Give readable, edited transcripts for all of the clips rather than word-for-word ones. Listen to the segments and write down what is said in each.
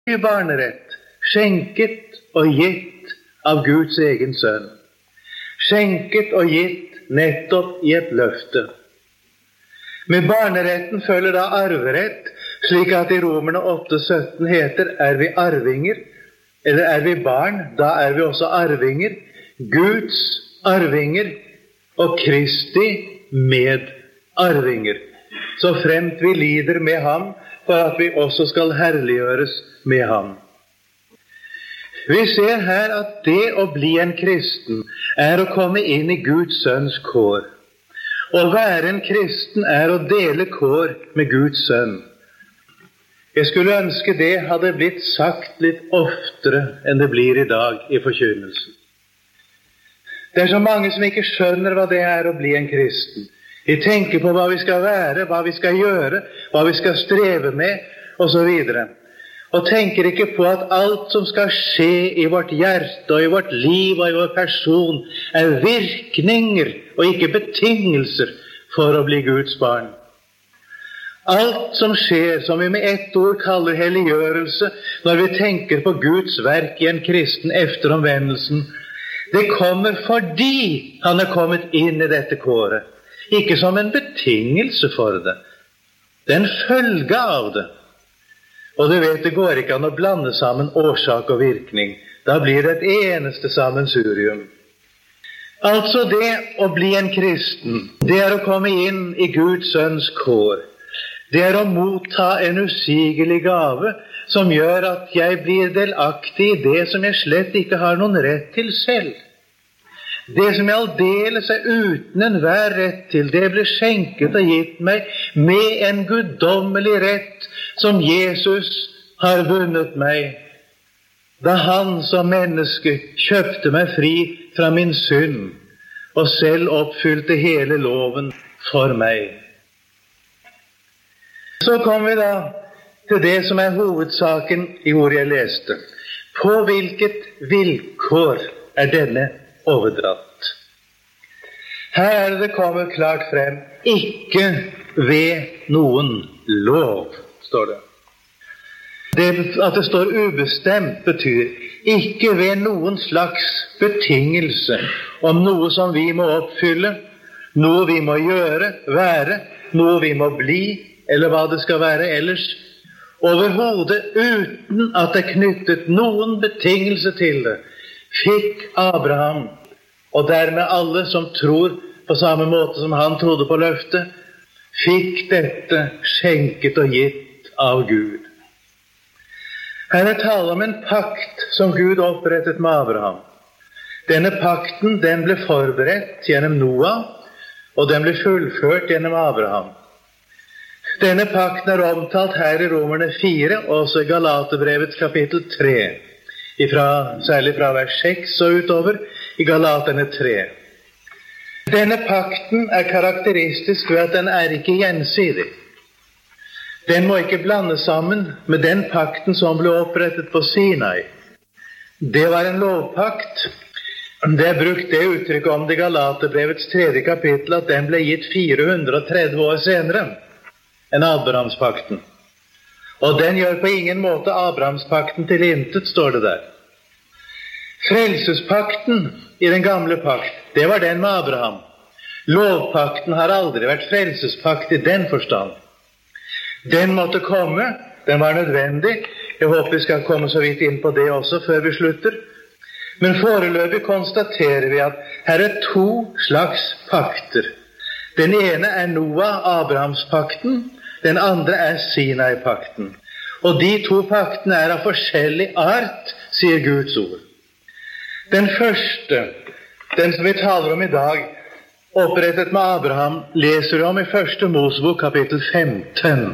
ny barnerett, skjenket og gitt av Guds egen sønn. Skjenket og gitt nettopp i et løfte. Med barneretten følger da arverett, slik at i Romerne 8:17 heter, er vi arvinger, eller er vi barn, da er vi også arvinger, Guds arvinger og Kristi medarvinger, så fremt vi lider med ham, for at vi også skal herliggjøres med ham. Vi ser her at det å bli en kristen er å komme inn i Guds sønns kår. Å være en kristen er å dele kår med Guds sønn. Jeg skulle ønske det hadde blitt sagt litt oftere enn det blir i dag i forkynnelsen. Det er så mange som ikke skjønner hva det er å bli en kristen. Vi tenker på hva vi skal være, hva vi skal gjøre, hva vi skal streve med, osv. Og tenker ikke på at alt som skal skje i vårt hjerte og i vårt liv og i vår person, er virkninger og ikke betingelser for å bli Guds barn. Alt som skjer, som vi med ett ord kaller helliggjørelse, når vi tenker på Guds verk i en kristen efter omvendelsen, det kommer fordi han er kommet inn i dette kåret. Ikke som en betingelse for det. Det er en følge av det. Og du vet, det går ikke an å blande sammen årsak og virkning. Da blir det et eneste sammensurium. Altså det å bli en kristen, det er å komme inn i Guds sønns kår. Det er å motta en usigelig gave som gjør at jeg blir delaktig i det som jeg slett ikke har noen rett til selv. Det som jeg aldeles er uten enhver rett til, det blir skjenket og gitt meg med en guddommelig rett som Jesus har vunnet meg, da han som menneske kjøpte meg fri fra min synd og selv oppfylte hele loven for meg. Så kommer vi da til det som er hovedsaken i ordet jeg leste. På hvilket vilkår er denne overdratt? Her er det kommer klart frem, ikke ved noen lov, står det. Det at det står ubestemt betyr ikke ved noen slags betingelse om noe som vi må oppfylle, noe vi må gjøre, være, noe vi må bli, eller hva det skal være ellers. Overhodet uten at det knyttet noen betingelse til det, fikk Abraham, og dermed alle som tror på samme måte som han trodde på løftet, fikk dette skjenket og gitt av Gud. Her er tale om en pakt som Gud opprettet med Abraham. Denne pakten, den ble forberedt gjennom Noah, og den ble fullført gjennom Abraham. Denne pakten er omtalt her i Romerne 4, og også i Galaterbrevets kapittel 3, særlig fra vers 6 og utover i Galaterne 3. Denne pakten er karakteristisk ved at den er ikke gjensidig. Den må ikke blandes sammen med den pakten som ble opprettet på Sinai. Det var en lovpakt. Det er brukt det uttrykket om det i Galaterbrevets 3. kapittel, at den ble gitt 430 år senere enn Abrahamspakten. Og den gjør på ingen måte Abrahamspakten til intet, står det der. Frelsespakten i den gamle pakt, det var den med Abraham. Lovpakten har aldri vært frelsespakt i den forstand. Den måtte komme, den var nødvendig. Jeg håper vi skal komme så vidt inn på det også før vi slutter. Men foreløpig konstaterer vi at her er to slags pakter. Den ene er Noah-Abrahamspakten, den andre er Sinai-pakten. Og de to paktene er av forskjellig art, sier Guds ord. Den første, den som vi taler om i dag, opprettet med Abraham, leser vi om i 1. Mosebok kapittel 15.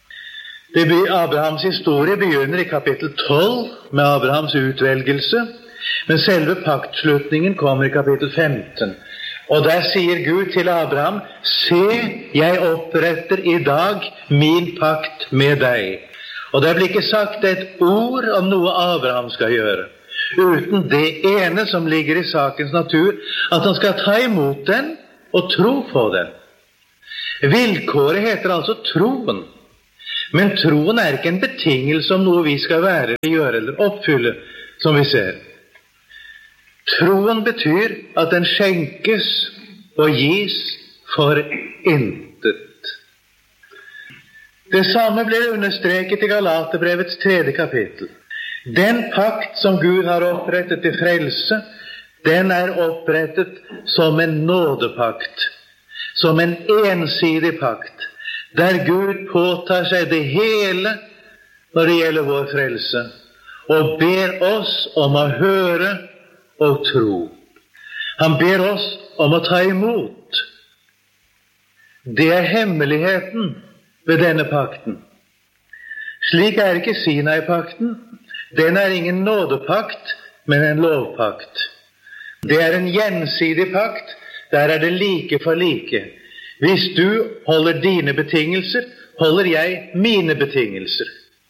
Abrahams historie begynner i kapittel 12 med Abrahams utvelgelse, men selve paktslutningen kommer i kapittel 15. Og der sier Gud til Abraham, se, jeg oppretter i dag min pakt med deg. Og det blir ikke sagt et ord om noe Abraham skal gjøre, uten det ene som ligger i sakens natur, at han skal ta imot den og tro på den. Vilkåret heter altså troen. Men troen er ikke en betingelse om noe vi skal være, gjøre eller oppfylle, som vi ser. Troen betyr at den skjenkes og gis for intet. Det samme blir understreket i Galaterbrevets 3. kapittel. Den pakt som Gud har opprettet til frelse, den er opprettet som en nådepakt, som en ensidig pakt, der Gud påtar seg det hele når det gjelder vår frelse, og ber oss om å høre og tro. Han ber oss om å ta imot. Det er hemmeligheten ved denne pakten. Slik er ikke Sinai-pakten. Den er ingen nådepakt, men en lovpakt. Det er en gjensidig pakt. Der er det like for like. Hvis du holder dine betingelser, holder jeg mine betingelser.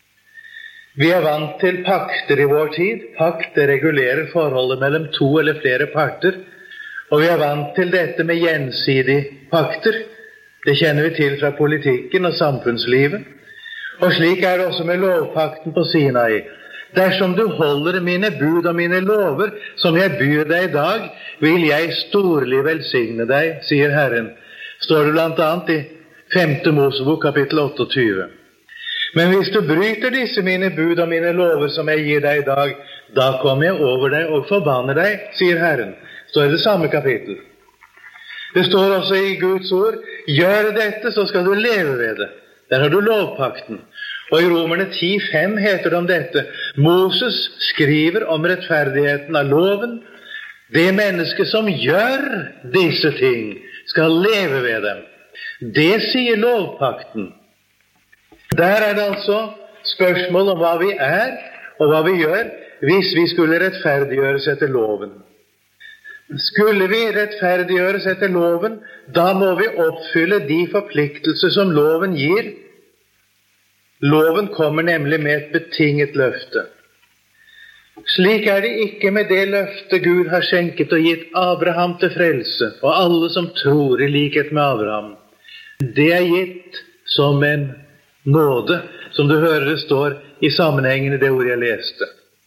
Vi er vant til pakter i vår tid. Pakter regulerer forholdet mellom to eller flere parter. Og vi er vant til dette med gjensidige pakter. Det kjenner vi til fra politikken og samfunnslivet. Og slik er det også med lovpakten på Sinai. Dersom du holder mine bud og mine lover, som jeg byr deg i dag, vil jeg storlig velsigne deg, sier Herren. Står det blant annet i 5. Mosebok, kapittel 28. Men hvis du bryter disse mine bud og mine lover som jeg gir deg i dag, da kommer jeg over deg og forbanner deg, sier Herren. Står i det samme kapittel. Det står også i Guds ord, gjør dette, så skal du leve ved det. Der har du lovpakten. Og i Romerne 10:5 heter det om dette, Moses skriver om rettferdigheten av loven. Det menneske som gjør disse ting, skal leve ved dem. Det sier lovpakten. Der er det altså spørsmål om hva vi er, og hva vi gjør, hvis vi skulle rettferdiggjøres etter loven. Skulle vi rettferdiggjøres etter loven, da må vi oppfylle de forpliktelser som loven gir. Loven kommer nemlig med et betinget løfte. Slik er det ikke med det løfte Gud har skjenket og gitt Abraham til frelse, og alle som tror i likhet med Abraham. Det er gitt som en nåde, som du hører det står i sammenhengen i det ordet jeg leste.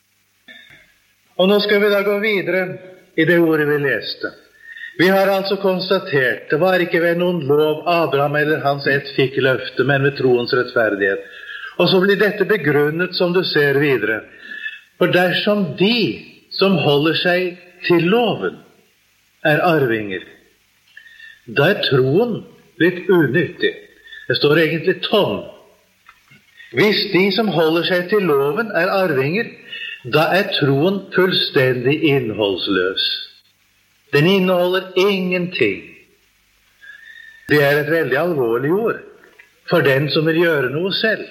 Og nå skal vi da gå videre i det ordet vi leste. Vi har altså konstatert, det var ikke ved noen lov Abraham eller hans ett fikk løfte, men ved troens rettferdighet. Og så blir dette begrunnet, som du ser videre. For dersom de som holder seg til loven er arvinger, da er troen litt unyttig. Det står egentlig tom. Hvis de som holder seg til loven er arvinger, da er troen fullstendig innholdsløs. Den inneholder ingenting. Det er et veldig alvorlig ord for den som vil gjøre noe selv.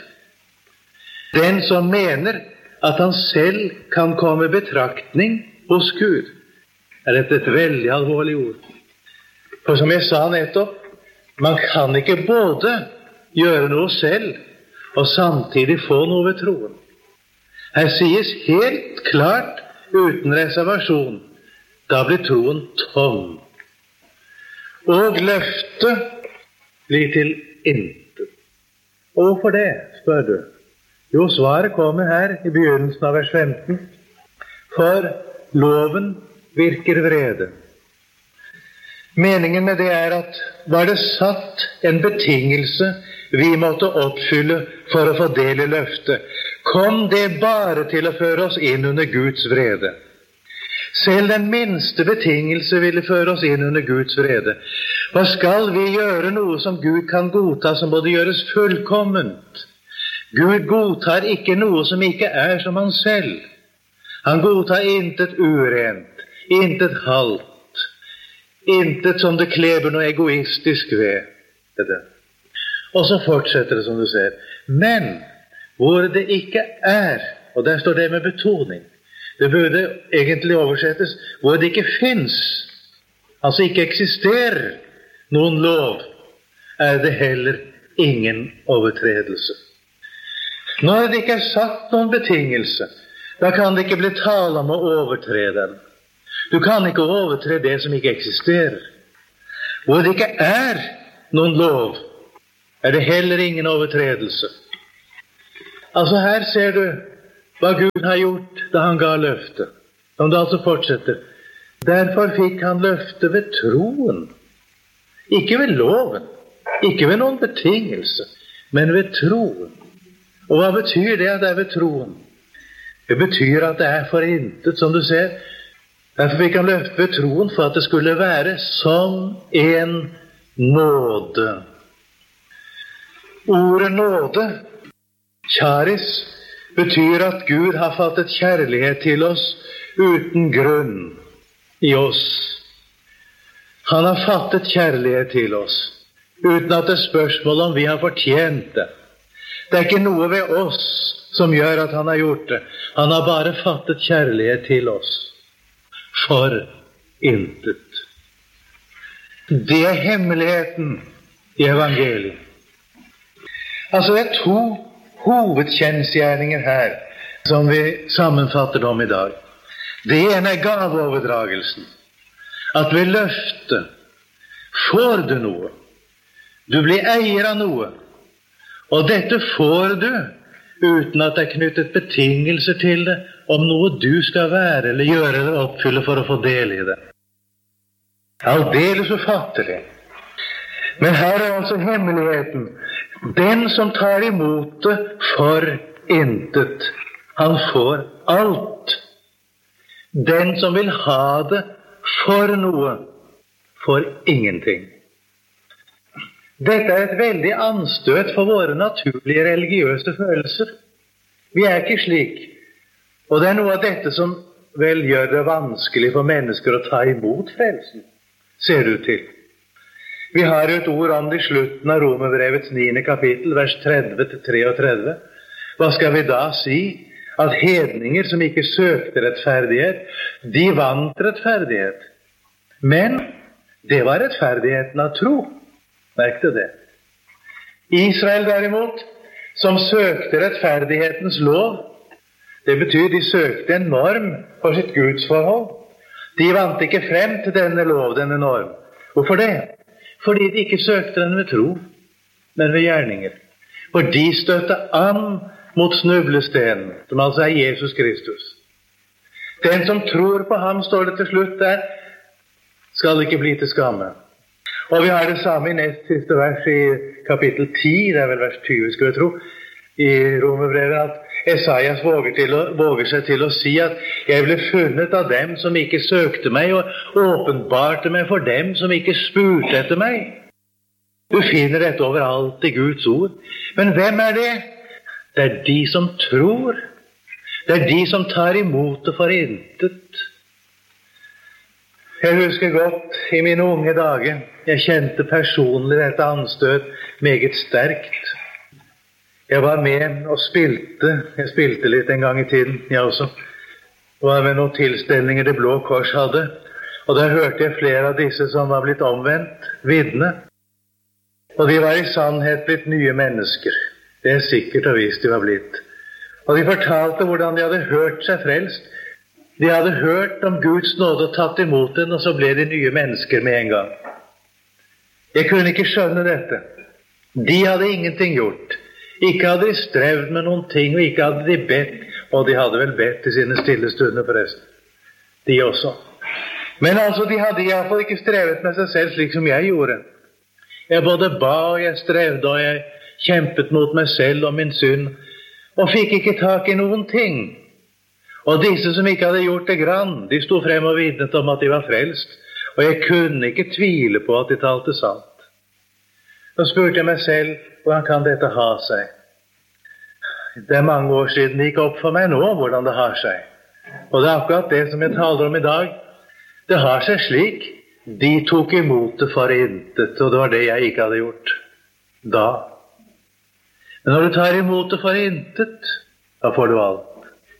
Den som mener at han selv kan komme i betraktning hos Gud, er dette et veldig alvorlig ord. For som jeg sa nettopp, man kan ikke både gjøre noe selv og samtidig få noe ved troen. Her sies helt klart, uten reservasjon, da blir troen tom. Og løftet blir til intet. Og hvorfor det, spør du? Jo, svaret kommer her i begynnelsen av vers 15. For loven virker vrede. Meningen med det er at var det satt en betingelse vi måtte oppfylle for å få del i løftet, kom det bare til å føre oss inn under Guds vrede. Selv den minste betingelse ville føre oss inn under Guds vrede. Hva skal vi gjøre noe som Gud kan godta, som må det gjøres fullkomment? Gud godtar ikke noe som ikke er som han selv. Han godtar intet urent, intet halvt, intet som det kleber noe egoistisk ved. Og så fortsetter det, som du ser. Men hvor det ikke er, og der står det med betoning, det burde egentlig oversettes, hvor det ikke finnes, altså ikke eksisterer noen lov, er det heller ingen overtredelse. Når det ikke er satt noen betingelse, da kan det ikke bli tale om å overtre den. Du kan ikke overtre det som ikke eksisterer. Hvor det ikke er noen lov, er det heller ingen overtredelse. Altså her ser du hva Gud har gjort da han ga løftet. Som det altså fortsetter. Derfor fikk han løftet ved troen. Ikke ved loven, ikke ved noen betingelse, men ved troen. Og hva betyr det at det er ved troen? Det betyr at det er for intet, som du ser. Derfor fikk han løftet ved troen for at det skulle være som en nåde. Ordet nåde, charis, betyr at Gud har fattet kjærlighet til oss uten grunn i oss. Han har fattet kjærlighet til oss, uten at det er spørsmål om vi har fortjent det. Det er ikke noe ved oss som gjør at han har gjort det. Han har bare fattet kjærlighet til oss. For intet. Det er hemmeligheten i evangeliet. Altså det er to hovedkjensgjerninger her, som vi sammenfatter om i dag. Det ene er gaveoverdragelsen. At ved løftet får du noe. Du blir eier av noe. Og dette får du uten at det er knyttet betingelser til det om noe du skal være eller gjøre eller oppfylle for å få del i det. Aldeles ufattelig. Men her er altså hemmeligheten. Den som tar imot det for intet, han får alt. Den som vil ha det for noe, får ingenting. Dette er et veldig anstøt for våre naturlige religiøse følelser. Vi er ikke slik. Og det er noe av dette som vel gjør det vanskelig for mennesker å ta imot frelsen, ser det ut til. Vi har et ord om det i slutten av Romerbrevets 9. kapittel, vers 30-33. Hva skal vi da si? At hedninger som ikke søkte rettferdighet, de vant rettferdighet. Men det var rettferdigheten av tro. Merk det. Israel derimot, som søkte rettferdighetens lov, det betyr de søkte en norm for sitt gudsforhold. De vant ikke frem til denne lov, denne norm. Hvorfor det? Fordi de ikke søkte den ved tro, men ved gjerninger. For de støtte an mot snublestenen, som altså er Jesus Kristus. Den som tror på ham, står det til slutt der, skal ikke bli til skamme. Og vi har det samme i nest siste vers i kapittel 10, det er vel vers 20, skulle jeg tro, i Romerbrevet, at Esaias våger seg til å si at jeg ble funnet av dem som ikke søkte meg, og åpenbarte meg for dem som ikke spurte etter meg. Du finner dette overalt i Guds ord. Men hvem er det? Det er de som tror. Det er de som tar imot det for intet. Jeg husker godt i mine unge dager, jeg kjente personlig dette anstøt meget sterkt. Jeg var med og spilte. Jeg spilte litt en gang i tiden, jeg også. Det var med noen tilstelninger Det Blå Kors hadde. Og der hørte jeg flere av disse som var blitt omvendt, vitne. Og de var i sannhet blitt nye mennesker. Det er sikkert og visst de var blitt. Og de fortalte hvordan de hadde hørt seg frelst. De hadde hørt om Guds nåde og tatt imot den, og så ble de nye mennesker med en gang. Jeg kunne ikke skjønne dette. De hadde ingenting gjort. Ikke hadde de strevd med noen ting, og ikke hadde de bedt, og de hadde vel bedt i sine stille stunder forresten. De også. Men altså, de hadde i hvert fall ikke strevet med seg selv slik som jeg gjorde. Jeg både ba, og jeg strevde, og jeg kjempet mot meg selv og min synd, og fikk ikke tak i noen ting. Og disse som ikke hadde gjort det grann, de sto frem og vitnet om at de var frelst, og jeg kunne ikke tvile på at de talte sant. Så spurte jeg meg selv, hvordan kan dette ha seg? Det er mange år siden det gikk opp for meg nå hvordan det har seg. Og det er akkurat det som jeg taler om i dag. Det har seg slik. De tok imot det for intet, og det var det jeg ikke hadde gjort da. Men når du tar imot det for intet, da får du alt.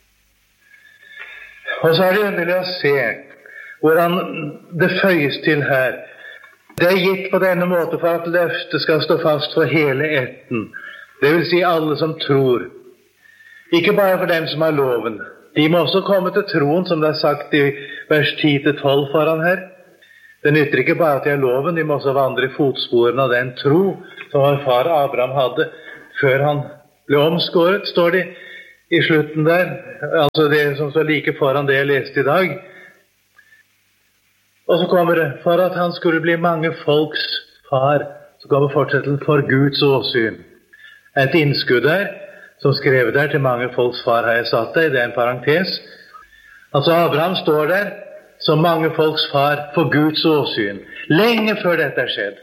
Og så er det underlig å se hvordan det føyes til her. Det er gitt på denne måte for at løftet skal stå fast for hele ætten. Det vil si alle som tror. Ikke bare for dem som har loven. De må også komme til troen, som det er sagt i vers 10-12 foran her. Det nytter ikke bare at de har loven, de må også vandre i fotsporene av den tro som vår far Abraham hadde før han ble omskåret, står det i slutten der, altså det som står like foran det jeg leste i dag. Og så kommer det, for at han skulle bli mange folks far, så kommer fortsettelsen for Guds åsyn. Et innskudd der, som skrevet der til mange folks far har jeg satt der, det er en parentes. Altså Abraham står der som mange folks far for Guds åsyn, lenge før dette er skjedd.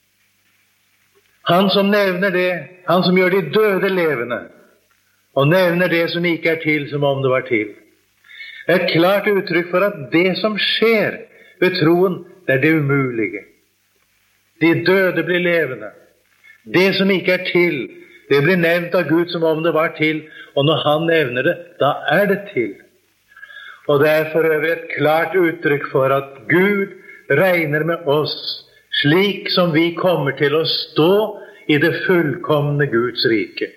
Han som nevner det, han som gjør de døde levende, og nevner det som ikke er til som om det var til. Et klart uttrykk for at det som skjer ved troen, det er det umulige. De døde blir levende. Det som ikke er til, det blir nevnt av Gud som om det var til, og når han nevner det, da er det til. Og det er for øvrig et klart uttrykk for at Gud regner med oss slik som vi kommer til å stå i det fullkomne Guds rike.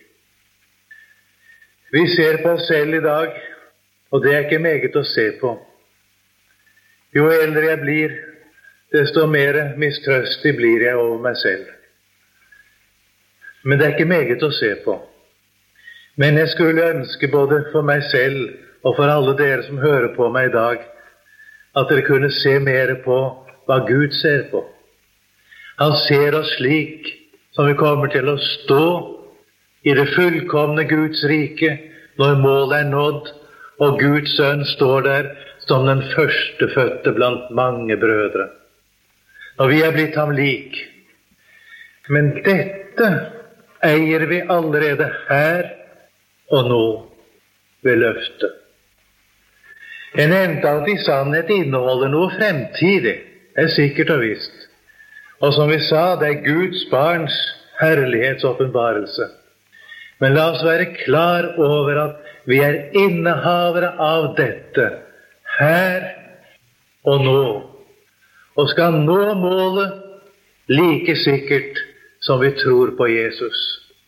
Vi ser på oss selv i dag, og det er ikke meget å se på. Jo eldre jeg blir, desto mer mistrøstig blir jeg over meg selv. Men det er ikke meget å se på. Men jeg skulle ønske både for meg selv og for alle dere som hører på meg i dag, at dere kunne se mer på hva Gud ser på. Han ser oss slik som vi kommer til å stå i det fullkomne Guds rike når målet er nådd, og Guds sønn står der som den førstefødte blant mange brødre. Og vi er blitt ham lik. Men dette eier vi allerede her og nå ved løftet. Jeg nevnte at i sannhet inneholder noe fremtidig, er sikkert og visst. Og som vi sa, det er Guds barns herlighetsåpenbarelse. Men la oss være klar over at vi er innehavere av dette her og nå, og skal nå målet like sikkert som vi tror på Jesus.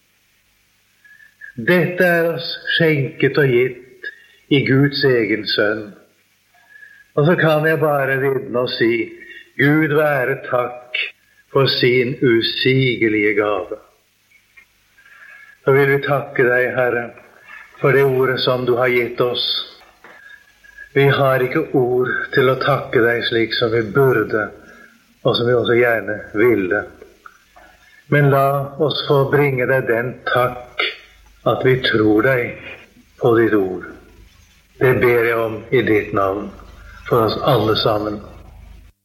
Dette er oss skjenket og gitt i Guds egen sønn. Og så kan jeg bare vitne og si, Gud være takk for sin usigelige gave. Så vil vi takke deg, Herre, for det ordet som du har gitt oss. Vi har ikke ord til å takke deg slik som vi burde, og som vi også gjerne ville. Men la oss få bringe deg den takk at vi tror deg på ditt ord. Det ber jeg om i ditt navn, for oss alle sammen.